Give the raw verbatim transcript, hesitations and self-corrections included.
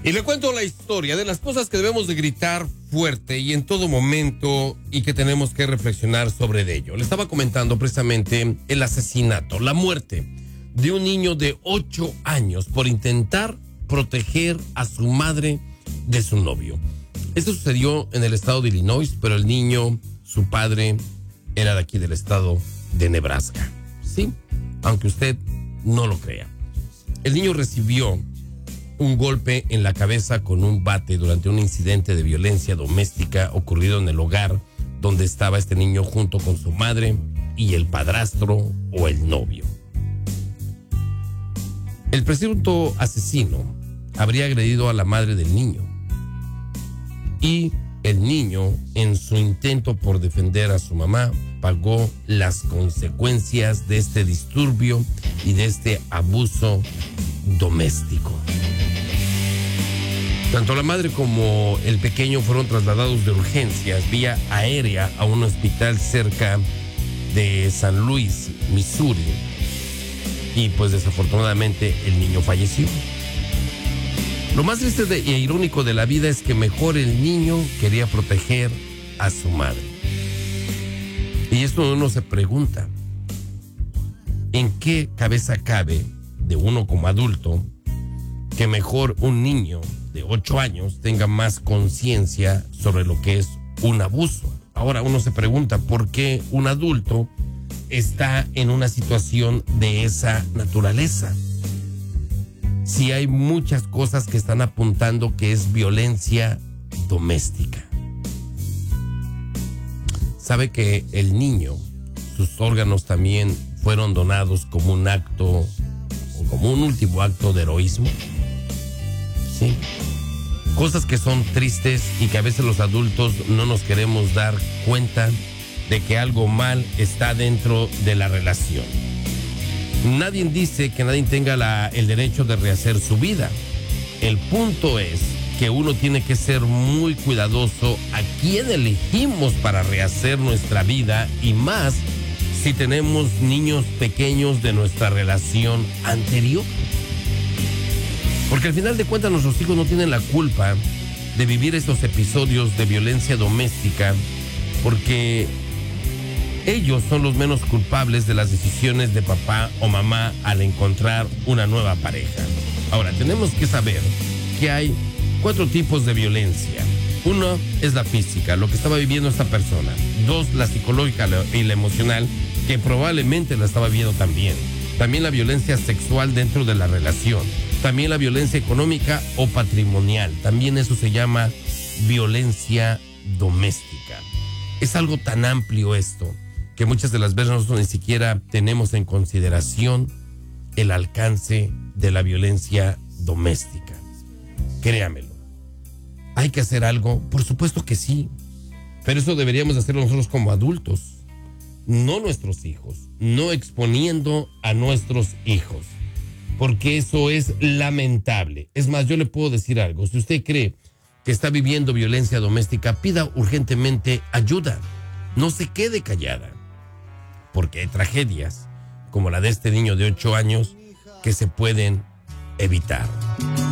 Y le cuento la historia de las cosas que debemos de gritar fuerte y en todo momento y que tenemos que reflexionar sobre ello. Le estaba comentando precisamente el asesinato, la muerte de un niño de ocho años por intentar proteger a su madre de su novio. Esto sucedió en el estado de Illinois, pero el niño, su padre, era de aquí del estado de Nebraska. Sí, aunque usted no lo crea. El niño recibió un golpe en la cabeza con un bate durante un incidente de violencia doméstica ocurrido en el hogar donde estaba este niño junto con su madre y el padrastro o el novio. El presunto asesino habría agredido a la madre del niño y el niño, en su intento por defender a su mamá, pagó las consecuencias de este disturbio y de este abuso doméstico. Tanto la madre como el pequeño fueron trasladados de urgencias vía aérea a un hospital cerca de San Luis, Missouri. Y pues desafortunadamente el niño falleció. Lo más triste de, e irónico de la vida es que mejor el niño quería proteger a su madre. Y esto uno se pregunta, ¿en qué cabeza cabe de uno como adulto que mejor un niño de ocho años tenga más conciencia sobre lo que es un abuso? Ahora uno se pregunta, ¿por qué un adulto está en una situación de esa naturaleza? Si hay muchas cosas que están apuntando que es violencia doméstica. Sabe que el niño, sus órganos también fueron donados como un acto o como un último acto de heroísmo. Sí. Cosas que son tristes y que a veces los adultos no nos queremos dar cuenta de que algo mal está dentro de la relación. Nadie dice que nadie tenga la, el derecho de rehacer su vida. El punto es que uno tiene que ser muy cuidadoso a quién elegimos para rehacer nuestra vida, y más si tenemos niños pequeños de nuestra relación anterior. Porque al final de cuentas nuestros hijos no tienen la culpa de vivir estos episodios de violencia doméstica, porque ellos son los menos culpables de las decisiones de papá o mamá al encontrar una nueva pareja. Ahora, tenemos que saber que hay cuatro tipos de violencia. Uno es la física, lo que estaba viviendo esta persona. Dos, la psicológica y la emocional, que probablemente la estaba viviendo también. También la violencia sexual dentro de la relación. También la violencia económica o patrimonial. También eso se llama violencia doméstica. Es algo tan amplio esto que muchas de las veces nosotros ni siquiera tenemos en consideración el alcance de la violencia doméstica. Créamelo. ¿Hay que hacer algo? Por supuesto que sí. Pero eso deberíamos hacerlo nosotros como adultos, no nuestros hijos, no exponiendo a nuestros hijos, porque eso es lamentable. Es más, yo le puedo decir algo. Si usted cree que está viviendo violencia doméstica, pida urgentemente ayuda. No se quede callada, porque hay tragedias como la de este niño de ocho años que se pueden evitar.